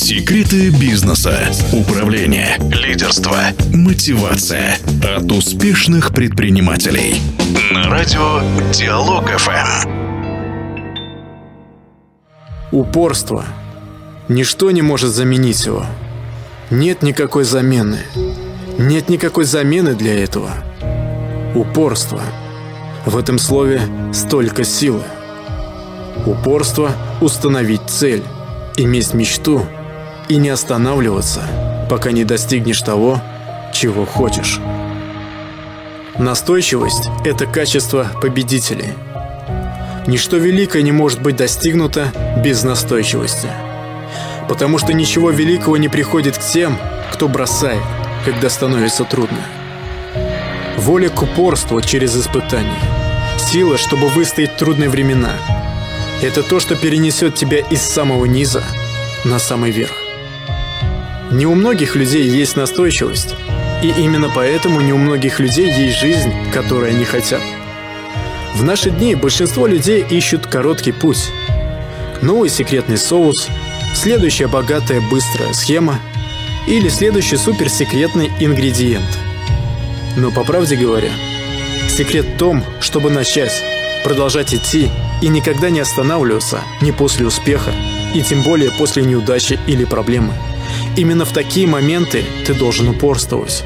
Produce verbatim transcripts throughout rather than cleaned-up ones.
Секреты бизнеса, управления, лидерства, мотивация от успешных предпринимателей. На радио Диалог эф эм. Упорство. Ничто не может заменить его. Нет никакой замены. Нет никакой замены для этого. Упорство. В этом слове столько силы. Упорство – установить цель, иметь мечту и не останавливаться, пока не достигнешь того, чего хочешь. Настойчивость – это качество победителей. Ничто великое не может быть достигнуто без настойчивости. Потому что ничего великого не приходит к тем, кто бросает, когда становится трудно. Воля к упорству через испытания. Сила, чтобы выстоять в трудные времена. Это то, что перенесет тебя из самого низа на самый верх. Не у многих людей есть настойчивость, и именно поэтому не у многих людей есть жизнь, которой они хотят. В наши дни большинство людей ищут короткий путь. Новый секретный соус, следующая богатая быстрая схема или следующий суперсекретный ингредиент. Но по правде говоря, секрет в том, чтобы начать, продолжать идти и никогда не останавливаться ни после успеха, и тем более после неудачи или проблемы. Именно в такие моменты ты должен упорствовать.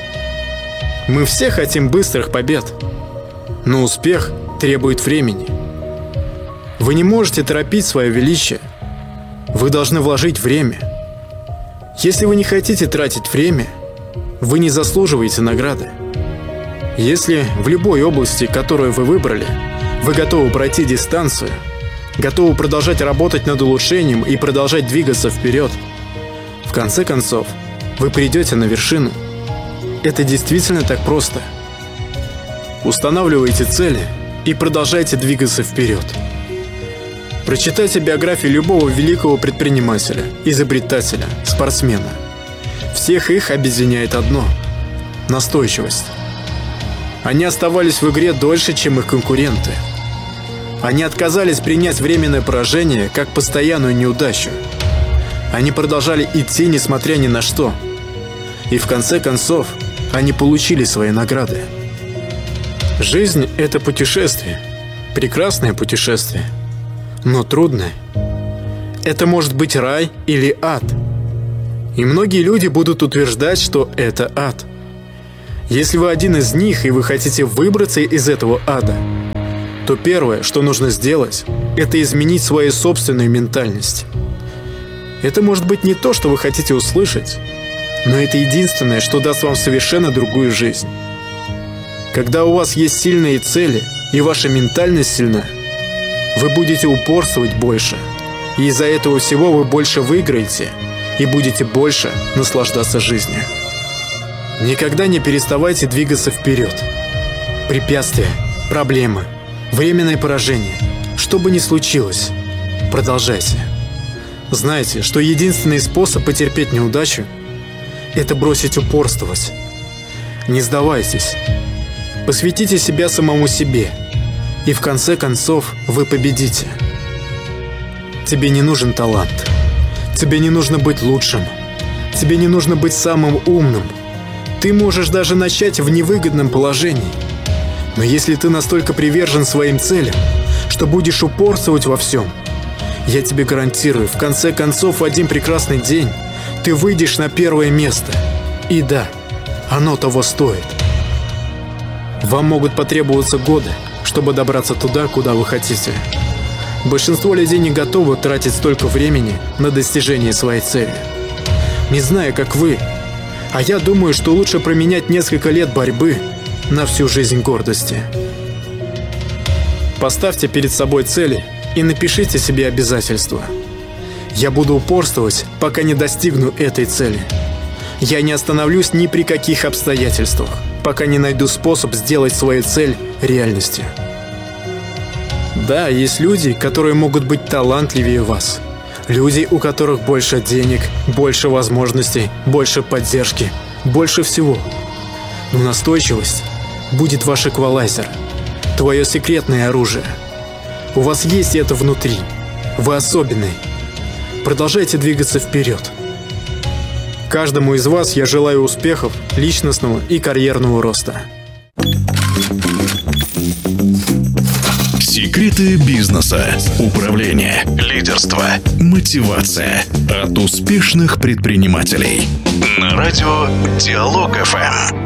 Мы все хотим быстрых побед, но успех требует времени. Вы не можете торопить свое величие. Вы должны вложить время. Если вы не хотите тратить время, вы не заслуживаете награды. Если в любой области, которую вы выбрали, вы готовы пройти дистанцию, готовы продолжать работать над улучшением и продолжать двигаться вперед, в конце концов, вы придете на вершину. Это действительно так просто. Устанавливайте цели и продолжайте двигаться вперед. Прочитайте биографии любого великого предпринимателя, изобретателя, спортсмена. Всех их объединяет одно – настойчивость. Они оставались в игре дольше, чем их конкуренты. Они отказались принять временное поражение как постоянную неудачу. Они продолжали идти, несмотря ни на что. И в конце концов, они получили свои награды. Жизнь – это путешествие. Прекрасное путешествие. Но трудное. Это может быть рай или ад. И многие люди будут утверждать, что это ад. Если вы один из них, и вы хотите выбраться из этого ада, то первое, что нужно сделать, это изменить свою собственную ментальность. Это может быть не то, что вы хотите услышать, но это единственное, что даст вам совершенно другую жизнь. Когда у вас есть сильные цели, и ваша ментальность сильна, вы будете упорствовать больше, и из-за этого всего вы больше выиграете и будете больше наслаждаться жизнью. Никогда не переставайте двигаться вперед. Препятствия, проблемы, временное поражение, что бы ни случилось, продолжайте. Знайте, что единственный способ потерпеть неудачу – это бросить упорствовать. Не сдавайтесь. Посвятите себя самому себе, и в конце концов вы победите. Тебе не нужен талант. Тебе не нужно быть лучшим. Тебе не нужно быть самым умным. Ты можешь даже начать в невыгодном положении. Но если ты настолько привержен своим целям, что будешь упорствовать во всем, я тебе гарантирую, в конце концов, в один прекрасный день ты выйдешь на первое место. И да, оно того стоит. Вам могут потребоваться годы, чтобы добраться туда, куда вы хотите. Большинство людей не готовы тратить столько времени на достижение своей цели. Не знаю, как вы, а я думаю, что лучше променять несколько лет борьбы на всю жизнь гордости. Поставьте перед собой цели и напишите себе обязательства. Я буду упорствовать, пока не достигну этой цели. Я не остановлюсь ни при каких обстоятельствах, пока не найду способ сделать свою цель реальностью. Да, есть люди, которые могут быть талантливее вас. Люди, у которых больше денег, больше возможностей, больше поддержки, больше всего. Но настойчивость будет ваш эквалайзер, твое секретное оружие. У вас есть это внутри. Вы особенный. продолжайте двигаться вперед. Каждому из вас я желаю успехов, личностного и карьерного роста. Секреты бизнеса, управления, лидерства, мотивация от успешных предпринимателей. На радио Диалог эф эм.